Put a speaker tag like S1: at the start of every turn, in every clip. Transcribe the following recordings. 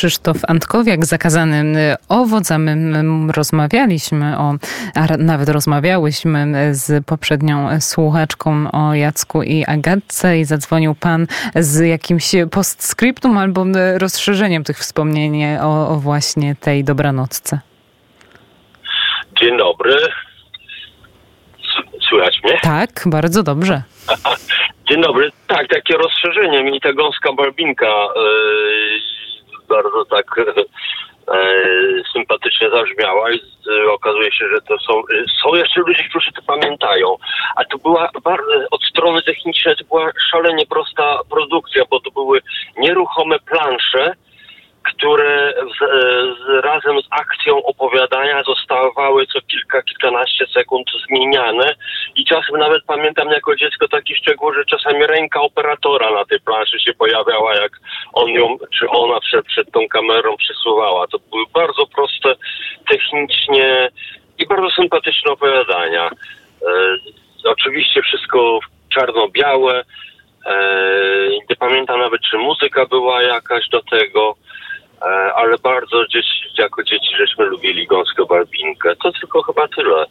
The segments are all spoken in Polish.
S1: Krzysztof Antkowiak, Zakazany owoc, a my rozmawialiśmy a nawet rozmawiałyśmy z poprzednią słuchaczką o Jacku i Agatce i zadzwonił pan z jakimś postscriptum albo rozszerzeniem tych wspomnień o właśnie tej dobranocce.
S2: Dzień dobry. Słychać mnie?
S1: Tak, bardzo dobrze.
S2: Dzień dobry. Tak, takie rozszerzenie. Mi ta gąska Balbinka bardzo tak sympatycznie zabrzmiała i okazuje się, że to są jeszcze ludzie, którzy to pamiętają. A to była od strony technicznej to była szalenie prosta produkcja, bo to były nieruchome plansze, które razem z akcją opowiadania zostawały co kilkanaście sekund zmieniane i czasem nawet pamiętam jako dziecko taki szczegół, że czasami ręka operatora na tej planszy się pojawiała, jak on ją, czy ona przed tą kamerą przesuwała. To były bardzo proste technicznie i bardzo sympatyczne opowiadania. Oczywiście wszystko czarno-białe. Nie pamiętam nawet, czy muzyka była jakaś do tego. Ale bardzo jako dzieci żeśmy lubili gąskę Balbinkę. To tylko chyba tyle.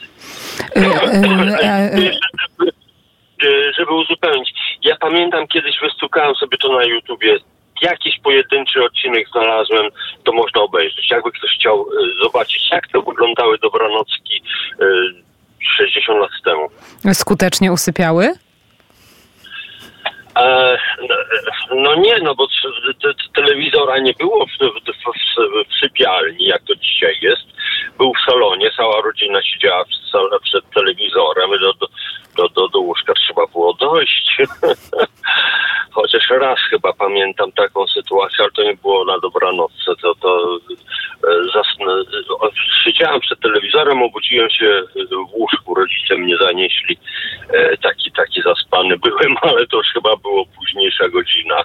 S2: Żeby uzupełnić. Ja pamiętam, kiedyś wystukałem sobie to na YouTubie. Jakiś pojedynczy odcinek znalazłem, to można obejrzeć. Jakby ktoś chciał zobaczyć, jak to wyglądały dobranocki 60 lat temu.
S1: Skutecznie usypiały?
S2: No nie, bo telewizora nie było w sypialni, jak to dzisiaj jest. Był w salonie, cała rodzina siedziała przed telewizorem, do łóżka trzeba było dojść. Chociaż raz chyba pamiętam taką sytuację, ale to nie było na dobranocce. Siedziałem przed telewizorem, obudziłem się w łóżku, rodzice mnie zanieśli. Taki zaspany byłem, ale to już chyba było późniejsza godzina.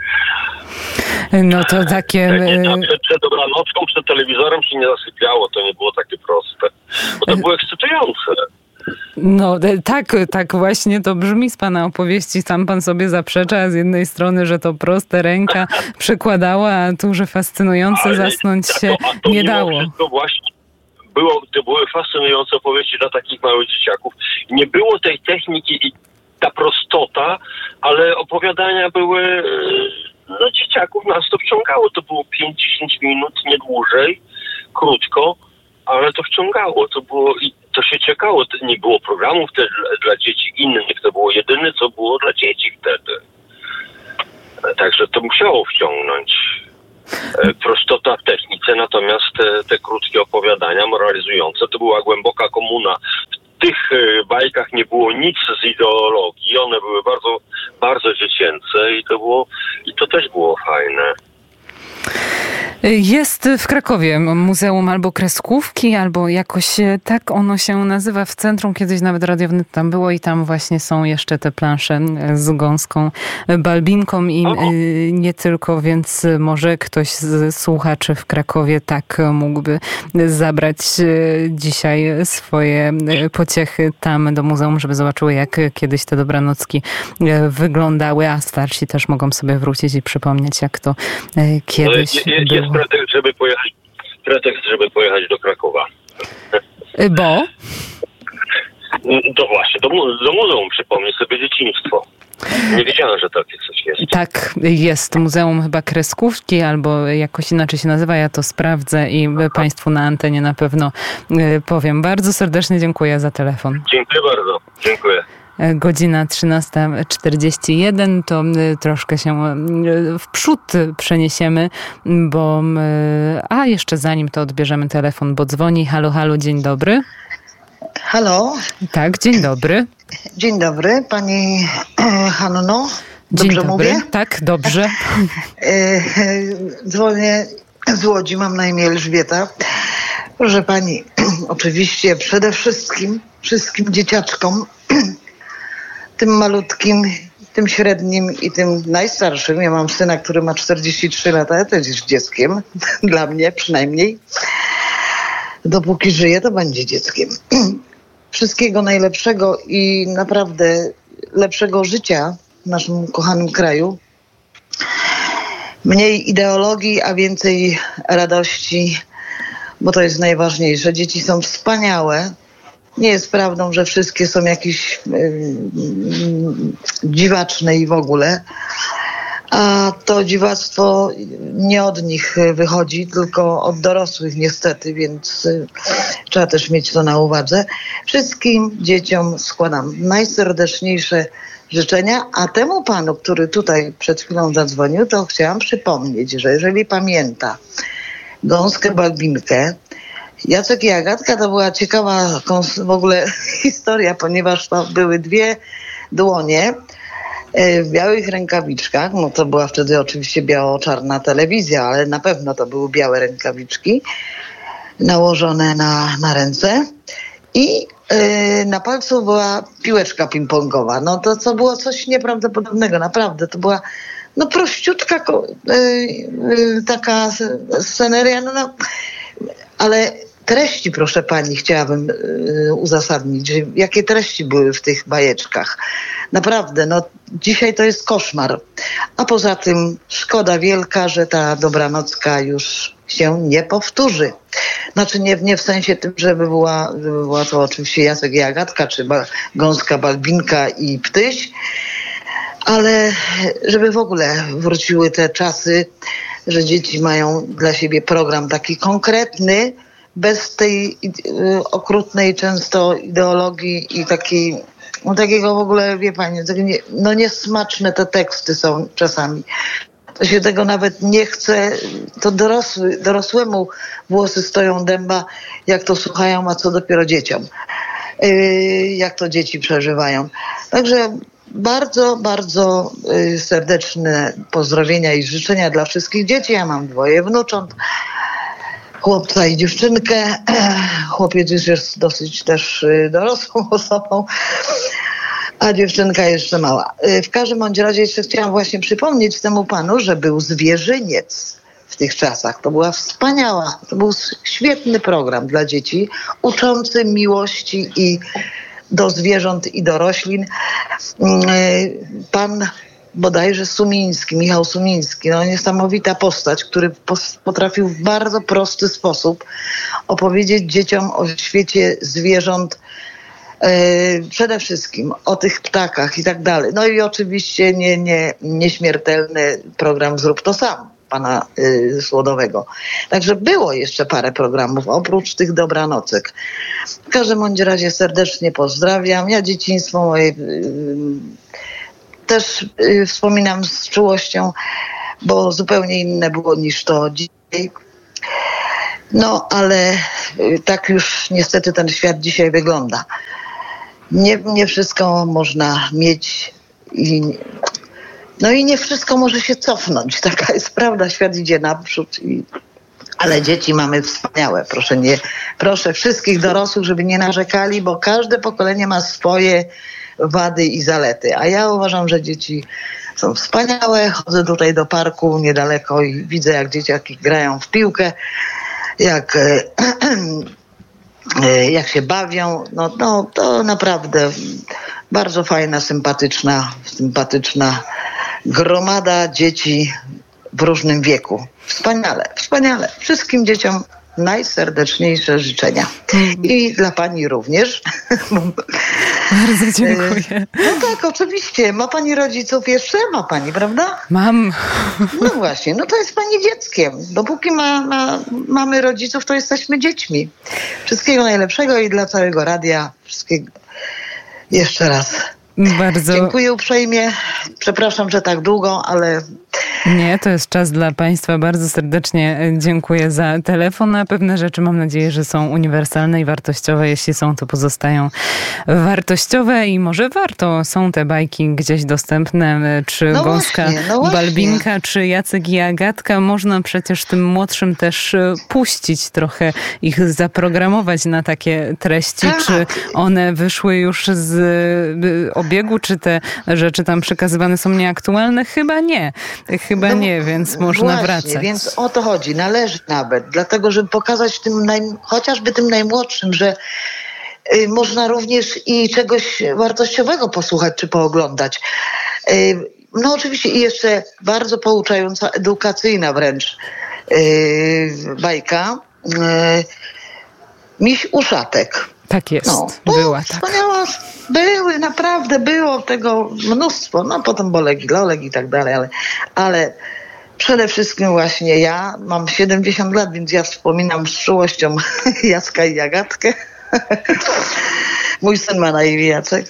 S1: No to takie...
S2: Przed dobranocką, przed telewizorem się nie zasypiało, to nie było takie proste. Bo to było ekscytujące.
S1: No tak właśnie to brzmi z pana opowieści. Sam pan sobie zaprzecza z jednej strony, że to proste ręka przekładała, a tu, że fascynujące zasnąć się nie dało.
S2: To były fascynujące opowieści dla takich małych dzieciaków. Nie było tej techniki i ta prostota, ale opowiadania były, dzieciaków nas to wciągało. To było 5-10 minut, nie dłużej, krótko, ale to wciągało. To się ciekało. Nie było programów też dla dzieci innych. To było jedyne, co było dla dzieci wtedy. Także to musiało wciągnąć. Prostota w technice, natomiast te krótkie opowiadania moralizujące, to była głęboka komuna. W tych bajkach nie było nic z ideologii. One były bardzo, bardzo dziecięce i to też było fajne.
S1: Jest w Krakowie muzeum albo kreskówki, albo jakoś tak ono się nazywa w centrum. Kiedyś nawet Radio Wnet tam było i tam właśnie są jeszcze te plansze z gąską Balbinką i nie tylko, więc może ktoś z słuchaczy w Krakowie tak mógłby zabrać dzisiaj swoje pociechy tam do muzeum, żeby zobaczyły, jak kiedyś te dobranocki wyglądały, a starsi też mogą sobie wrócić i przypomnieć, jak to kiedyś było.
S2: Jest pretekst, żeby pojechać do Krakowa.
S1: Bo?
S2: To właśnie, do muzeum przypomnieć sobie dzieciństwo. Nie wiedziałem, że takie coś jest.
S1: Tak, jest. Muzeum chyba kreskówki, albo jakoś inaczej się nazywa. Ja to sprawdzę i państwu na antenie na pewno powiem. Bardzo serdecznie dziękuję za telefon.
S2: Dziękuję bardzo. Dziękuję.
S1: Godzina 13:41, to troszkę się w przód przeniesiemy, bo jeszcze zanim to odbierzemy telefon, bo dzwoni. Halo, halo, dzień dobry.
S3: Halo.
S1: Tak, dzień dobry.
S3: Dzień dobry, pani Hanno.
S1: Dzień
S3: dobrze
S1: dobry.
S3: Mówię?
S1: Tak, dobrze.
S3: Dzwonię z Łodzi, mam na imię Elżbieta. Proszę pani, oczywiście przede wszystkim dzieciaczkom, tym malutkim, tym średnim i tym najstarszym. Ja mam syna, który ma 43 lata, to jest dzieckiem, dla mnie przynajmniej. Dopóki żyje, to będzie dzieckiem. Wszystkiego najlepszego i naprawdę lepszego życia w naszym kochanym kraju. Mniej ideologii, a więcej radości, bo to jest najważniejsze. Dzieci są wspaniałe. Nie jest prawdą, że wszystkie są jakieś dziwaczne i w ogóle. A to dziwactwo nie od nich wychodzi, tylko od dorosłych niestety, więc trzeba też mieć to na uwadze. Wszystkim dzieciom składam najserdeczniejsze życzenia, a temu panu, który tutaj przed chwilą zadzwonił, to chciałam przypomnieć, że jeżeli pamięta Gąskę Balbinkę, Jacek i Agatka, to była ciekawa w ogóle historia, ponieważ to były dwie dłonie w białych rękawiczkach. No to była wtedy oczywiście biało-czarna telewizja, ale na pewno to były białe rękawiczki nałożone na ręce i na palcu była piłeczka ping-pongowa. No to było coś nieprawdopodobnego, naprawdę. To była prościutka taka sceneria, ale treści, proszę pani, chciałabym uzasadnić, jakie treści były w tych bajeczkach. Naprawdę, dzisiaj to jest koszmar. A poza tym szkoda wielka, że ta dobranocka już się nie powtórzy. Znaczy nie w sensie tym, żeby była to oczywiście Jacek i Agatka, czy Gąska Balbinka i Ptyś, ale żeby w ogóle wróciły te czasy, że dzieci mają dla siebie program taki konkretny, bez tej okrutnej często ideologii i takiego w ogóle, wie pani, niesmaczne te teksty są czasami. To się tego nawet nie chce, to dorosłemu włosy stoją dęba, jak to słuchają, a co dopiero dzieciom. Jak to dzieci przeżywają. Także bardzo, bardzo serdeczne pozdrowienia i życzenia dla wszystkich dzieci. Ja mam 2 wnucząt, chłopca i dziewczynkę. Chłopiec już jest dosyć też dorosłą osobą, a dziewczynka jeszcze mała. W każdym bądź razie jeszcze chciałam właśnie przypomnieć temu panu, że był Zwierzyniec w tych czasach. To był świetny program dla dzieci, uczący miłości i do zwierząt i do roślin. Pan bodajże Michał Sumiński, niesamowita postać, który potrafił w bardzo prosty sposób opowiedzieć dzieciom o świecie zwierząt, przede wszystkim o tych ptakach i tak dalej. No i oczywiście nieśmiertelny program Zrób to sam pana Słodowego. Także było jeszcze parę programów, oprócz tych dobranocek. W każdym bądź razie serdecznie pozdrawiam. Ja dzieciństwo moje też wspominam z czułością, bo zupełnie inne było niż to dzisiaj. Ale tak już niestety ten świat dzisiaj wygląda. Nie wszystko można mieć i nie wszystko może się cofnąć. Taka jest prawda, świat idzie naprzód. Ale dzieci mamy wspaniałe. Proszę wszystkich dorosłych, żeby nie narzekali, bo każde pokolenie ma swoje wady i zalety. A ja uważam, że dzieci są wspaniałe. Chodzę tutaj do parku niedaleko i widzę, jak dzieciaki grają w piłkę, jak się bawią. To naprawdę bardzo fajna, sympatyczna gromada dzieci w różnym wieku. Wspaniale. Wszystkim dzieciom najserdeczniejsze życzenia. I dla pani również.
S1: Bardzo dziękuję.
S3: Tak, oczywiście. Ma pani rodziców jeszcze? Ma pani, prawda?
S1: Mam.
S3: No właśnie, to jest pani dzieckiem. Dopóki mamy rodziców, to jesteśmy dziećmi. Wszystkiego najlepszego i dla całego radia. Wszystkiego jeszcze raz.
S1: Bardzo.
S3: Dziękuję uprzejmie. Przepraszam, że tak długo, ale...
S1: Nie, to jest czas dla państwa. Bardzo serdecznie dziękuję za telefon. A pewne rzeczy mam nadzieję, że są uniwersalne i wartościowe. Jeśli są, to pozostają wartościowe i może warto. Są te bajki gdzieś dostępne, czy Gąska Balbinka, czy Jacek i Agatka. Można przecież tym młodszym też puścić trochę, ich zaprogramować na takie treści. Tak. Czy one wyszły już z obiegu, czy te rzeczy tam przekazywane są nieaktualne? Chyba nie. Nie, więc można wracać.
S3: Więc o to chodzi. Należy nawet. Dlatego, żeby pokazać chociażby tym najmłodszym, że można również i czegoś wartościowego posłuchać czy pooglądać. No oczywiście i jeszcze bardzo pouczająca, edukacyjna wręcz bajka. Miś Uszatek.
S1: Tak jest, była
S3: wspaniała, naprawdę było tego mnóstwo. No potem Bolek i Lolek i tak dalej, ale przede wszystkim właśnie ja mam 70 lat, więc ja wspominam z czułością Jacka i Agatkę. Mój syn ma na imię Jacek.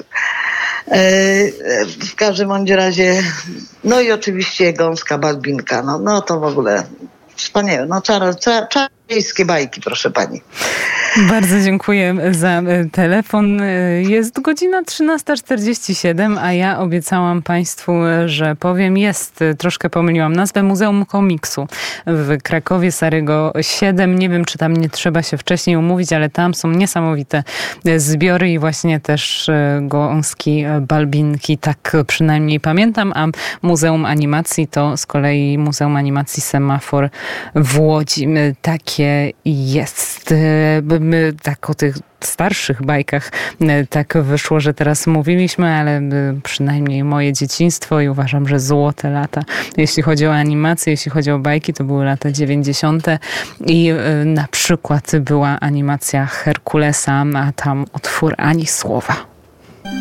S3: W każdym bądź razie, no i oczywiście Gąska Balbinka. No to w ogóle wspaniałe. No czarodziejskie bajki, proszę pani.
S1: Bardzo dziękuję za telefon. Jest godzina 13:47, a ja obiecałam Państwu, że powiem, troszkę pomyliłam nazwę, Muzeum Komiksu w Krakowie, Sarego 7. Nie wiem, czy tam nie trzeba się wcześniej umówić, ale tam są niesamowite zbiory i właśnie też Gąski Balbinki, tak przynajmniej pamiętam, a Muzeum Animacji to z kolei Muzeum Animacji Semafor w Łodzi. Takie jest. My tak o tych starszych bajkach tak wyszło, że teraz mówiliśmy, ale przynajmniej moje dzieciństwo i uważam, że złote lata. Jeśli chodzi o animację, jeśli chodzi o bajki, to były lata 90. i na przykład była animacja Herkulesa, a tam utwór Ani słowa.